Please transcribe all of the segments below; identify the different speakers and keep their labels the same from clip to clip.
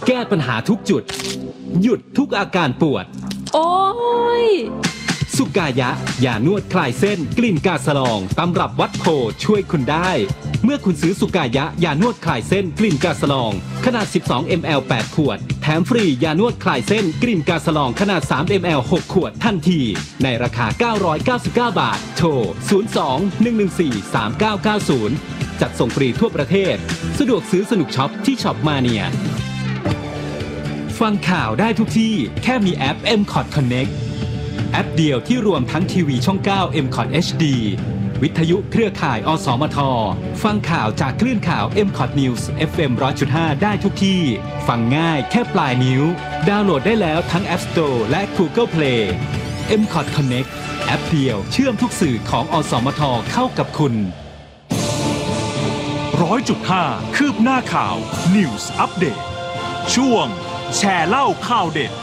Speaker 1: แก้ปัญหาทุกจุดหยุดทุกอาการปวด
Speaker 2: โอ้ย
Speaker 1: สุกายะยานวดคลายเส้นกลิ่นกาสะลองตำรับวัดโพช่วยคุณได้เมื่อคุณซื้อสุกายะยานวดคลายเส้นกลิ่นกาสะลองขนาด12 ml 8 ขวดแถมฟรียานวดคลายเส้นกลิ่นกาสะลองขนาด3 ml 6 ขวดทันทีในราคา999 บาทโทร02-114-3990จัดส่งฟรีทั่วประเทศสะดวกซื้อสนุกช็อปที่ช็อปมาเนียฟังข่าวได้ทุกที่แค่มีแอป MCOT Connect แอปเดียวที่รวมทั้งทีวีช่อง9 MCOT HD วิทยุเครือข่ายอสมทฟังข่าวจากคลื่นข่าว MCOT News FM 100.5 ได้ทุกที่ฟังง่ายแค่ปลายนิ้วดาวน์โหลดได้แล้วทั้ง App Store และ Google Play MCOT Connect แอปเดียวเชื่อมทุกสื่อของอสมทเข้ากับคุณ
Speaker 3: 100.5 คืบหน้าข่าว News Update ช่วงแชร์เล่าข่าวเด็ด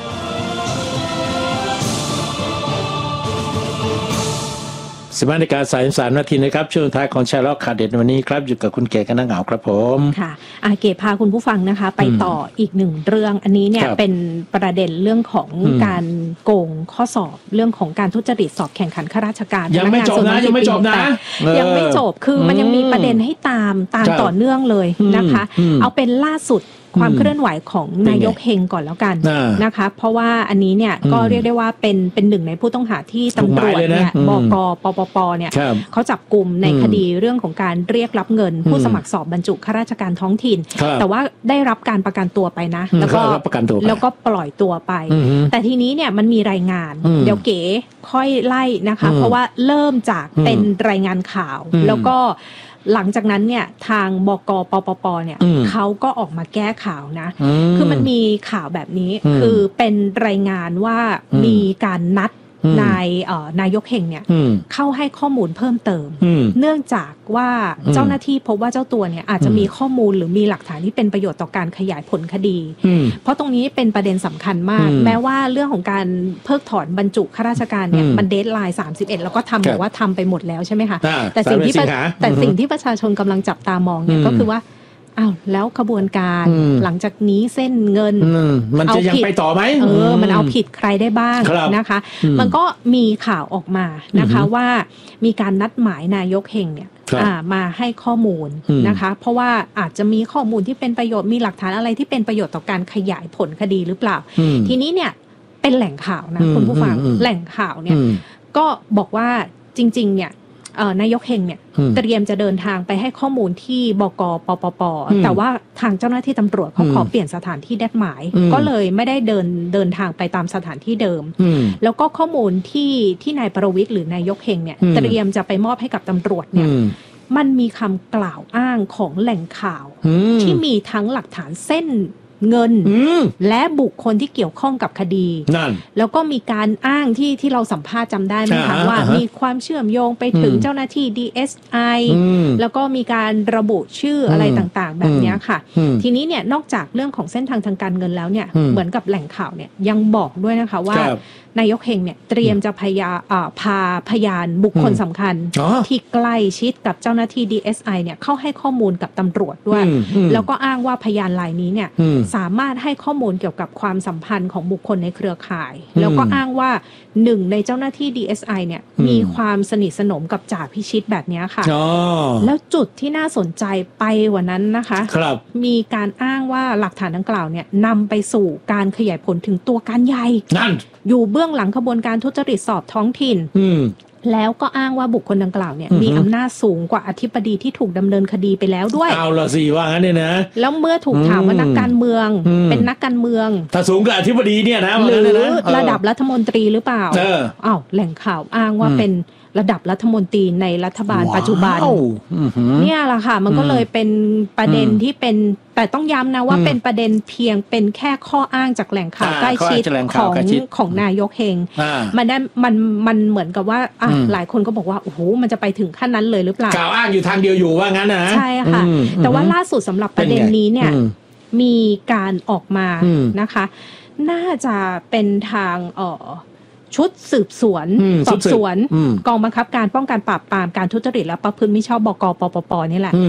Speaker 4: 15:33 นาทีนะครับช่วงท้ายของแชร์เล่าข่าวเด็ดวันนี้ครับอยู่กับคุณเก๋กันนังเหงาครับผม
Speaker 2: ค่ะเก๋พาคุณผู้ฟังนะคะไปต่ออีกหนึ่งเรื่องอันนี้เนี่ยเป็นประเด็นเรื่องของการโกงข้อสอบเรื่องของการทุจริตสอบแข่งขันข้าราชการ
Speaker 4: ยังไม่จบนะยังไม่จบ
Speaker 2: คือมันยังมีประเด็นให้ตามต่อเนื่องเลยนะคะเอาเป็นล่าสุดความเคลื่อนไหวของนายกเฮงก่อนแล้วกันนะคะเพราะว่าอันนี้เนี่ยก็เรียกได้ว่าเป็นหนึ่งในผู้ต้องหาที่ตำรวจเนี่ยบก.ปป.เนี่ยเขาจับกุมในคดีเรื่องของการเรียกรับเงินผู้สมัครสอบบรรจุข้าราชการท้องถิ่นแต่ว่าได้รับการประกันตัวไปนะแล้วก็ปล่อยตัวไปแต่ทีนี้เนี่ยมันมีรายงานเดี๋ยวเก๋ค่อยไล่นะคะเพราะว่าเริ่มจากเป็นรายงานข่าวแล้วก็หลังจากนั้นเนี่ยทางบก.ปปป.เนี่ยเขาก็ออกมาแก้ข่าวนะคือมันมีข่าวแบบนี้คือเป็นรายงานว่ามีการนัดนายกเฮงเนี่ยเข้าให้ข้อมูลเพิ่มเติมเนื่องจากว่าเจ้าหน้าที่พบว่าเจ้าตัวเนี่ยอาจจะมีข้อมูลหรือมีหลักฐานที่เป็นประโยชน์ต่อการขยายผลคดีเพราะตรงนี้เป็นประเด็นสำคัญมากแม้ว่าเรื่องของการเพิกถอนบรรจุข้าราชการเนี่ยมันเดดไลน์31แล้วก็บอกว่าทำไปหมดแล้วใช่ไหมคะแต่สิ่งที่ประชาชนกำลังจับตามองเนี่ยก็คือว่าอ้าวแล้วขบวนการหลังจากนี้เส้นเงิน
Speaker 4: มันจะยังไปต่อไหม
Speaker 2: มันเอาผิดใครได้บ้างนะคะมันก็มีข่าวออกมานะคะว่ามีการนัดหมายนายกเฮงเนี่ยมาให้ข้อมูลนะคะเพราะว่าอาจจะมีข้อมูลที่เป็นประโยชน์มีหลักฐานอะไรที่เป็นประโยชน์ต่อการขยายผลคดีหรือเปล่าทีนี้เนี่ยเป็นแหล่งข่าวนะคุณผู้ฟังแหล่งข่าวเนี่ยก็บอกว่าจริงๆเนี่ยนายกเฮงเนี่ยเตรียมจะเดินทางไปให้ข้อมูลที่บก.ปปป.แต่ว่าทางเจ้าหน้าที่ตำรวจเขาขอเปลี่ยนสถานที่นัดหมายก็เลยไม่ได้เดินทางไปตามสถานที่เดิมแล้วก็ข้อมูลที่นายประวิตรหรือนายกเฮงเนี่ยเตรียมจะไปมอบให้กับตำรวจเนี่ยมันมีคำกล่าวอ้างของแหล่งข่าวที่มีทั้งหลักฐานเส้นเงินและบุคคลที่เกี่ยวข้องกับคดีแล้วก็มีการอ้างที่เราสัมภาษณ์จำได้ไหมคะว่ามีความเชื่อมโยงไปถึงเจ้าหน้าที่ DSI แล้วก็มีการระบุชื่ออะไรต่างๆแบบนี้ค่ะทีนี้เนี่ยนอกจากเรื่องของเส้นทางการเงินแล้วเนี่ยเหมือนกับแหล่งข่าวเนี่ยยังบอกด้วยนะคะว่านายกเฮงเนี่ยเตรียมจะพาพยานบุคคลสำคัญที่ใกล้ชิดกับเจ้าหน้าที่ DSI เนี่ยเข้าให้ข้อมูลกับตำรวจด้วยแล้วก็อ้างว่าพยานรายนี้เนี่ยสามารถให้ข้อมูลเกี่ยวกับความสัมพันธ์ของบุคคลในเครือข่ายแล้วก็อ้างว่าหนึ่งในเจ้าหน้าที่ DSI เนี่ยมีความสนิทสนมกับจ่าพิชิตแบบนี้ค่ะแล้วจุดที่น่าสนใจไปกว่านั้นนะคะมีการอ้างว่าหลักฐานดังกล่าวเนี่ยนำไปสู่การขยายผลถึงตัวการใหญ่อยู่เบื้องหลังขบวนการทุจริตสอบท้องถิ่นแล้วก็อ้างว่าบุคคลดังกล่าวเนี่ยมีอำนาจสูงกว่าอธิบดีที่ถูกดำเนินคดีไปแล้วด้วย
Speaker 4: เอาละสิว่างั้นเนี่ยนะ
Speaker 2: แล้วเมื่อถูกถามว่านักการเมืองเป็นนักการเมือง
Speaker 4: ถ้าสูงกว่าอธิบดีเนี่ยนะ
Speaker 2: หรือระดับรัฐมนตรีหรือเปล่าอ้าวแหล่งข่าวอ้างว่าเป็นระดับรัฐมนตรีในรัฐบาลปัจจุบันเนี่ยแหละค่ะมันก็เลยเป็นประเด็นที่เป็นแต่ต้องย้ำนะว่าเป็นประเด็นเพียงเป็นแค่ข้ออ้างจากแหล่งข่าวใกล้ชิดของนายกเฮงมันเหมือนกับว่าหลายคนก็บอกว่าโอ้โหมันจะไปถึงขั้นนั้นเลยหรือเปล่าก
Speaker 4: ล่าวอ้างอยู่ทางเดียวอยู่ว่างั้นนะ
Speaker 2: ใช่ค่ะแต่ว่าล่าสุดสำหรับประเด็นนี้เนี่ยมีการออกมานะคะน่าจะเป็นทางชุดสืบสวนสอบสวนกองบังคับการป้องกันปราบปรามการทุจริตและประพฤติมิชอบบก.ปปป.นี่แหละ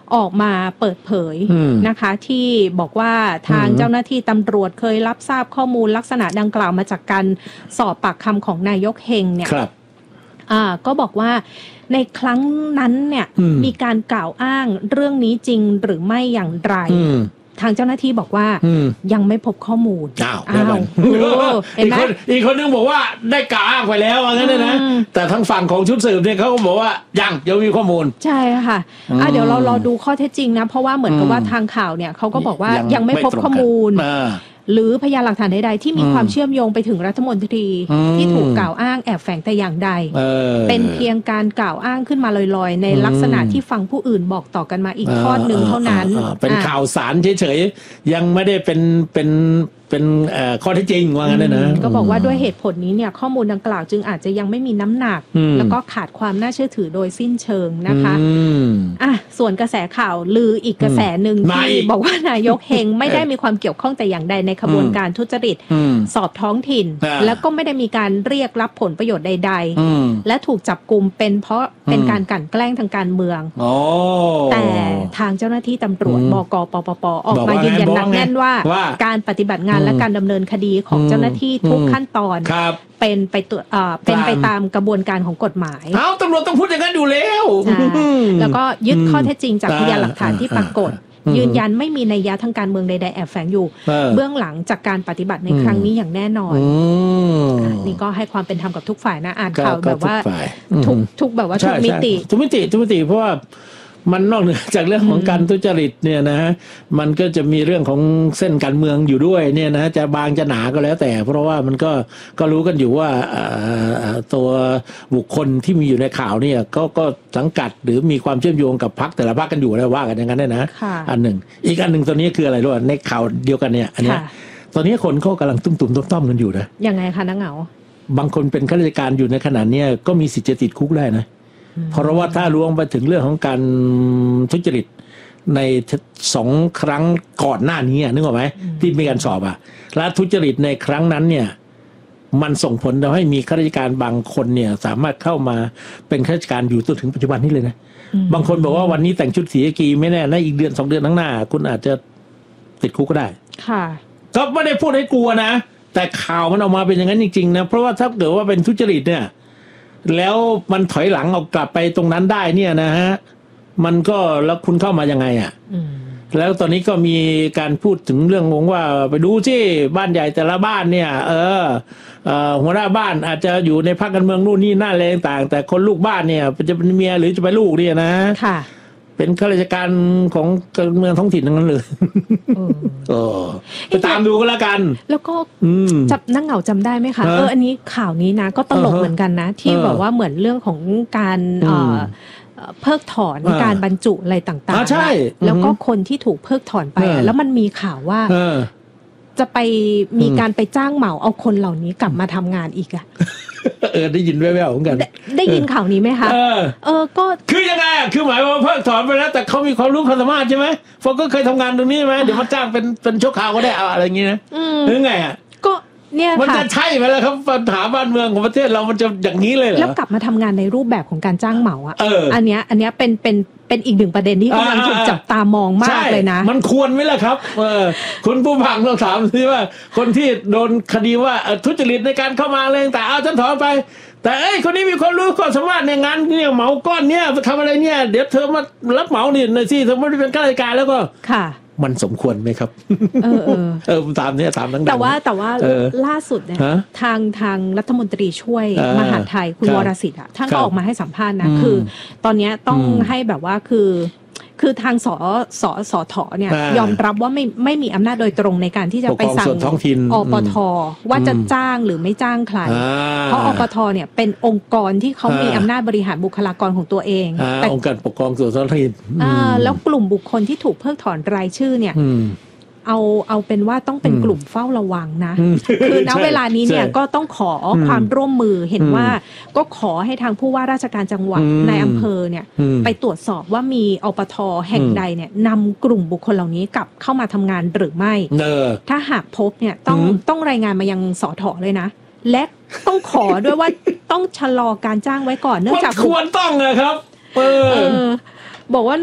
Speaker 2: ออกมาเปิดเผยนะคะที่บอกว่าทางเจ้าหน้าที่ตำรวจเคยรับทราบข้อมูลลักษณะดังกล่าวมาจากการสอบปากคำของนายกเฮงเนี่ยก็บอกว่าในครั้งนั้นเนี่ยมีการกล่าวอ้างเรื่องนี้จริงหรือไม่อย่างไรทางเจ้าหน้าที่บอกว่ายังไม่พบข้อมูลเห็นไหม
Speaker 4: อีกคนนึงบอกว่าได้กล่าวอ้างไปแล้วว่างั้นนะแต่ทางฝั่งของชุดสืบเนี่ยเขาก็บอกว่ายังมีข้อมูล
Speaker 2: ใช่ค่ะเดี๋ยวเรารอดูข้อเท็จจริงนะเพราะว่าเหมือนกับว่าทางข่าวเนี่ยเขาก็บอกว่ายังไม่พบข้อมูลหรือพยานหลักฐานใดๆที่มีความเชื่อมโยงไปถึงรัฐมนตรีที่ถูกกล่าวอ้างแอบแฝงแต่อย่างใดเป็นเพียงการกล่าวอ้างขึ้นมาลอยๆในลักษณะที่ฟังผู้อื่นบอกต่อกันมาอีกทอดหนึ่งเท่านั้น
Speaker 4: เป็นข่าวสารเฉยๆยังไม่ได้เป็นข้อเท็จจริงว่างั้นนะ
Speaker 2: ก็บอกว่าด้วยเหตุผลนี้เนี่ยข้อมูลดังกล่าวจึงอาจจะยังไม่มีน้ำหนักแล้วก็ขาดความน่าเชื่อถือโดยสิ้นเชิงนะคะส่วนกระแสข่าวลืออีกกระแสหนึ่งที่บอกว่านายกเฮงไม่ได้มีความเกี่ยวข้องแต่อย่างใดในขบวนการทุจริตสอบท้องถิ่นแล้วก็ไม่ได้มีการเรียกรับผลประโยชน์ใดๆและถูกจับกุมเป็นเพราะเป็นการกลั่นแกล้งทางการเมืองแต่ทางเจ้าหน้าที่ตำรวจบก.ปปป.ออกมายืนยันหนักแน่นว่าการปฏิบัติงานและการดำเนินคดีของเจ้าหน้าที่ทุกขั้นตอนเป็นไปตามกระบวนการของกฎหมาย
Speaker 4: ตำรวจต้องพูดอย่างนั้นอยู่แล้ว
Speaker 2: แล้วก็ยึดข้อเท็จจริงจากพยานหลักฐานที่ปรากฏยืนยันไม่มีนัยยะทางการเมืองใดๆแอบแฝงอยู่เบื้องหลังจากการปฏิบัติในครั้งนี้อย่างแน่นอนนี่ก็ให้ความเป็นธรรมกับทุกฝ่ายนะอ่านข่าวแบบว่าทุกแบบว่าทุกมิ
Speaker 4: ติเพราะว่ามันนอกเหนือจากเรื่องของการทุจริตเนี่ยนะฮะมันก็จะมีเรื่องของเส้นการเมืองอยู่ด้วยเนี่ยนะจะบางจะหนาก็แล้วแต่เพราะว่ามันก็รู้กันอยู่ว่าตัวบุคคลที่มีอยู่ในข่าวเนี่ยก็สังกัดหรือมีความเชื่อมโยงกับพรรคแต่ละพรรคกันอยู่แล้วว่ากันอย่างนั้นนะอันหนึ่งอีกอันหนึ่งตัวนี้คืออะไรรู้ป่ะในข่าวเดียวกันเนี่ยอันนี้ตอนนี้คนเขากำลังตุ้มๆต้อมๆกันอยู่นะ
Speaker 2: ยังไงคะนักเหงา
Speaker 4: บางคนเป็นข้าราชการอยู่ในขณะนี้ก็มีสิทธิ์จะติดคุกได้นะเพราะว่าถ้าล้วงไปถึงเรื่องของการทุจริตใน2 ครั้งก่อนหน้านี้นึกออกไหมที่มีการสอบและทุจริตในครั้งนั้นเนี่ยมันส่งผลทำให้มีข้าราชการบางคนเนี่ยสามารถเข้ามาเป็นข้าราชการอยู่จนถึงปัจจุบันนี้เลยนะบางคนบอกว่าวันนี้แต่งชุดสีกากีไม่แน่นะอีกเดือน2 เดือนข้างหน้าคุณอาจจะติดคุกก็ได้
Speaker 2: ค่ะ
Speaker 4: ก็ไม่ได้พูดให้กลัวนะแต่ข่าวมันออกมาเป็นอย่างนั้นจริงๆนะเพราะว่าถ้าเกิดว่าเป็นทุจริตเนี่ยแล้วมันถอยหลังเอากลับไปตรงนั้นได้เนี่ยนะฮะมันก็แล้วคุณเข้ามายังไงแล้วตอนนี้ก็มีการพูดถึงเรื่องงงว่าไปดูที่บ้านใหญ่แต่ละบ้านเนี่ยหัวหน้าบ้านอาจจะอยู่ในพรรคการเมืองนู่นนี่นั่นอะไรต่างแต่คนลูกบ้านเนี่ยจะเป็นเมียหรือจะเป็นลูกเนี่ยนะ
Speaker 2: ค่ะ
Speaker 4: เป็นข้าราชการของการเมืองท้องถิ่นทั้งนั้นเลยไปตามดูก็แล้วกัน
Speaker 2: แล้วก็จับนั่งเหงาจำได้ไหมคะอันนี้ข่าวนี้นะก็ตลกเหมือนกันนะที่บอกว่าเหมือนเรื่องของการเพิกถอนการบรรจุอะไรต่าง
Speaker 4: ๆใช่
Speaker 2: แล้วก็คนที่ถูกเพิกถอนไปแล้วมันมีข่าวว่าจะไปมีการไปจ้างเหมาเอาคนเหล่านี้กลับมาทำงานอีก
Speaker 4: ได้ยินแว่วๆเหมือนกัน
Speaker 2: ได้ยินข่าวนี้ไหมคะ
Speaker 4: ก็คือยังไงคือหมายว่าเพิกถอนไปแล้วแต่เขามีความรู้ความสามารถใช่ไหมฟก็เคยทำงานตรงนี้ไหมเดี๋ยวมาจ้างเป็นชั่วคราวก็ได้อะไรอย่างงี้นะหรือไง
Speaker 2: ก็เนี่ย
Speaker 4: มันจะใช่ไหมล่ะครับปัญหาบ้านเมืองของประเทศเรามันจะอย่างนี้เลยเหรอ
Speaker 2: แล้วกลับมาทำงานในรูปแบบของการจ้างเหมาอันเนี้ยเป็นอีกหนึ่งประเด็นที่กำลังถูกจับตามองมากเลยนะ
Speaker 4: มันควรไหมล่ะครับคุณผู้ฟังเราถามสิว่าคนที่โดนคดีว่าทุจริตในการเข้ามาอะไรแต่เอาฉันถอนไปแต่คนนี้มีความรู้ความสามารถในงานเนี่ยเหมาก้อนเนี่ยทำอะไรเนี่ยเดี๋ยวเธอมารับเหมานี่ในที่สมมติเป็นข้าราชการแล้วก็
Speaker 2: ค่ะ
Speaker 4: มันสมควรไหมครับตามเนี่ยตามทั้งนั้น
Speaker 2: แต่ว่าล่าสุดเนี่ยทางรัฐมนตรีช่วยมหาดไทยคุณวรศิษฐ์ท่านก็ออกมาให้สัมภาษณ์นะคือตอนนี้ต้องให้แบบว่าคือทางสทเนี่ยยอมรับว่าไม่มีอำนาจโดยตรงในการที่จะไปสั่งอปทว่าจะจ้างหรือไม่จ้างใครเพราะอปทเนี่ยเป็นองค์กรที่เขามีอำนาจบริหารบุคลากรของตัวเอง
Speaker 4: แต่องค์การปกครองส่วนท้องถิ่น
Speaker 2: แล้วกลุ่มบุคคลที่ถูกเพิกถอนรายชื่อเนี่ยเอาเป็นว่าต้องเป็นกลุ่มเฝ้าระวังนะคือณเวลานี้เนี่ยก็ต้องขอความร่วมมือเห็นว่าก็ขอให้ทางผู้ว่าราชการจังหวัดในอำเภอเนี่ยไปตรวจสอบว่ามีอปทแห่งใดเนี่ยนำกลุ่มบุคคลเหล่านี้กลับเข้ามาทำงานหรือไม่ถ้าหากพบเนี่ยต้องรายงานมายังสทเลยนะและต้องขอด้วยว่าต้องชะลอการจ้างไว้ก่อนเนื่องจาก
Speaker 4: ควรต้องเลยครับ
Speaker 2: บอกว่า